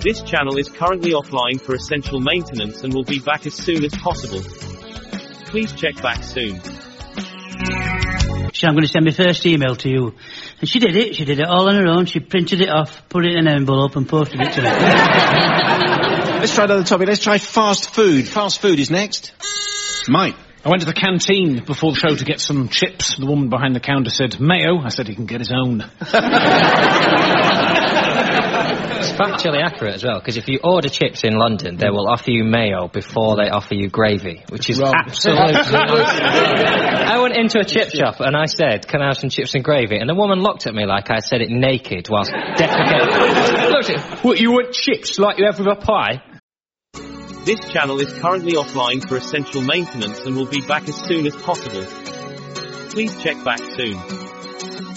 This channel is currently offline for essential maintenance and will be back as soon as possible. Please check back soon. I'm going to send my first email to you. And she did it. She did it all on her own. She printed it off, put it in an envelope and posted it to me. Let's try another topic. Let's try fast food. Fast food is next. Mike. I went to the canteen before the show to get some chips. The woman behind the counter said, mayo. I said he can get his own. It's factually accurate as well, because if you order chips in London, they will offer you mayo before they offer you gravy, which is absolutely nonsense. I went into a chip shop and I said, can I have some chips and gravy? And the woman looked at me like I said it naked whilst defecating. Looked at, what, you want chips like you have with a pie? This channel is currently offline for essential maintenance and will be back as soon as possible. Please check back soon.